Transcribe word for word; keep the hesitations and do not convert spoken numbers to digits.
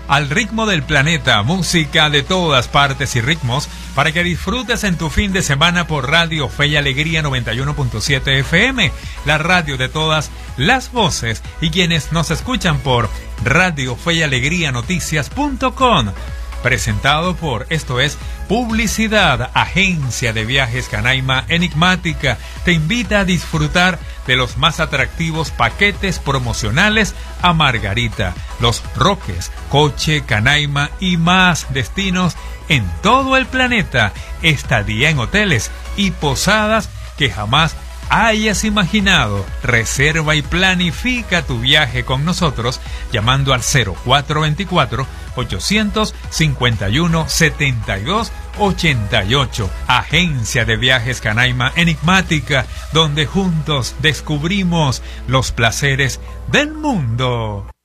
al ritmo del planeta, música de todas partes y ritmos, para que disfrutes en tu fin de semana por Radio Fe y Alegría noventa y uno punto siete F M, la radio de todas las voces, y quienes nos escuchan por Radio Fe y Alegría Noticias punto com. Presentado por, esto es, Publicidad, Agencia de Viajes Canaima Enigmática. Te invita a disfrutar de los más atractivos paquetes promocionales a Margarita, Los Roques, Coche, Canaima y más destinos en todo el planeta. Estadía en hoteles y posadas que jamás hayas imaginado. Reserva y planifica tu viaje con nosotros llamando al cero cuatro dos cuatro, ocho cinco uno, siete dos ocho ocho. Agencia de Viajes Canaima Enigmática, donde juntos descubrimos los placeres del mundo.